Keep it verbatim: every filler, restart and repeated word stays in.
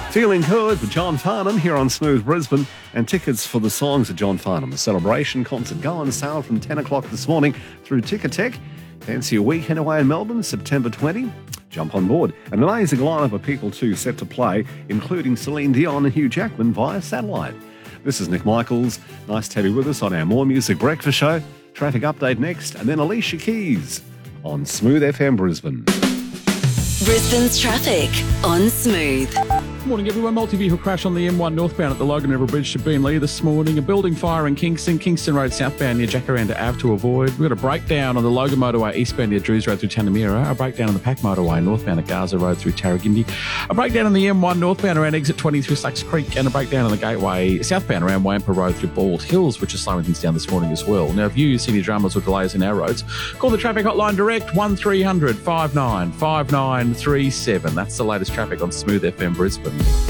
Feeling Good with John Farnham here on Smooth Brisbane, and tickets for the Songs of John Farnham, a celebration concert, go on sale from ten o'clock this morning through Ticketek. Fancy a weekend away in Melbourne, September twentieth? Jump on board. An amazing lineup of people too set to play, including Celine Dion and Hugh Jackman via satellite. This is Nick Michaels. Nice to have you with us on our More Music Breakfast show. Traffic update next, and then Alicia Keys on Smooth F M Brisbane. Brisbane's traffic on Smooth. Morning everyone. Multi-vehicle crash on the M one northbound at the Logan River Bridge to Beenleigh this morning. A building fire in Kingston, Kingston Road southbound near Jacaranda Ave to avoid. We've got a breakdown on the Logan Motorway eastbound near Drews Road through Tanamira. A breakdown on the Pack Motorway northbound at Gaza Road through Tarragindi. A breakdown on the M one northbound around exit twenty through Slacks Creek, and a breakdown on the Gateway southbound around Wampa Road through Bald Hills, which is slowing things down this morning as well. Now, if you see any dramas or delays in our roads, call the traffic hotline direct one three hundred five nine five nine three seven. That's the latest traffic on Smooth F M Brisbane.